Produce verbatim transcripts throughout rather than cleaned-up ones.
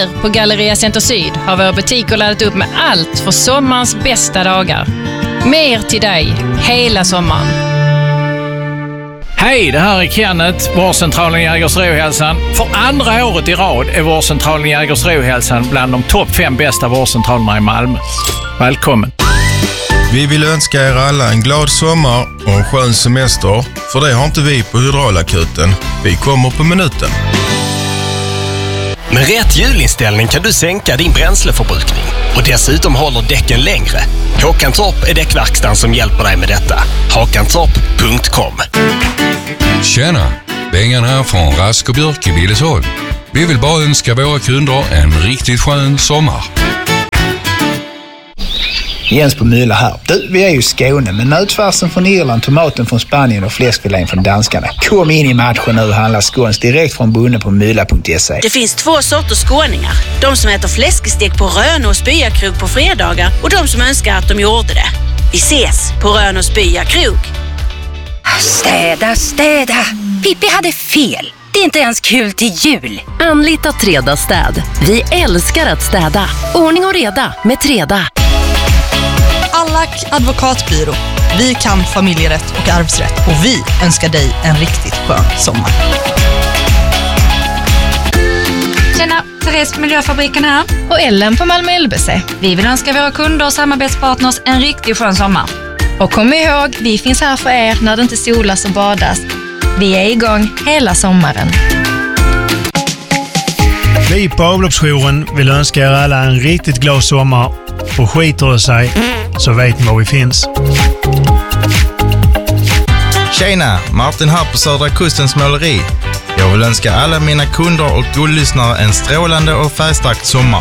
Här på Galleria Center Syd har våra butiker laddat upp med allt för sommarens bästa dagar. Mer till dig hela sommaren. Hej, det här är Kenneth, vårdcentralen Jägersro-hälsan. För andra året i rad är vårdcentralen Jägersro-hälsan bland de topp fem bästa vårdcentralerna i Malmö. Välkommen! Vi vill önska er alla en glad sommar och en skön semester, för det har inte vi på Hydraulakuten. Vi kommer på minuten. Med rätt hjulinställning kan du sänka din bränsleförbrukning och dessutom håller däcken längre. Håkantorp är däckverkstan som hjälper dig med detta. Hakantorp punkt com. Tjena, Bengan här från Rask och Björk i Billesholm. Vi vill bara önska våra kunder en riktigt skön sommar. Jens på Mylla här. Du, vi är ju i Skåne, men nötfärsen från Irland, tomaten från Spanien och fläskfilén från danskarna. Kom in i matchen nu och handla skåns direkt från bonden på mylla punkt se. Det finns två sorters skåningar. De som äter fläskestek på Rönne och Spya krog på fredagar och de som önskar att de gjorde det. Vi ses på Rönne och Spya krog. Städa, städa. Pippi hade fel. Det är inte ens kul till jul. Anlita Treda städ. Vi älskar att städa. Ordning och reda med Treda. Allack advokatbyrå. Vi kan familjerätt och arvsrätt och vi önskar dig en riktigt skön sommar. Tjena, Therese på Miljöfabriken här. Och Ellen på Malmö L B C. Vi vill önska våra kunder och samarbetspartners en riktigt skön sommar. Och kom ihåg, vi finns här för er när det inte solas och badas. Vi är igång hela sommaren. Vi på avloppsjouren vill önska er alla en riktigt glad sommar. Och skiter det sig så vet ni var vi finns. Tjena, Martin här på Södra Kustens måleri. Jag vill önska alla mina kunder och guldlyssnare en strålande och färgstark sommar.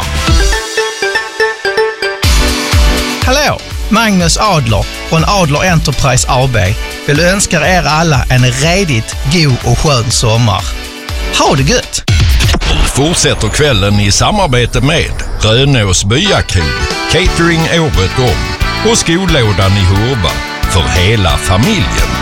Hallå, Magnus Adler från Adler Enterprise A B vill önska er alla en redigt god och skön sommar. Ha det gött! Fortsätter kvällen i samarbete med Rönås Byakrog, catering året om och skolådan i Hurba för hela familjen.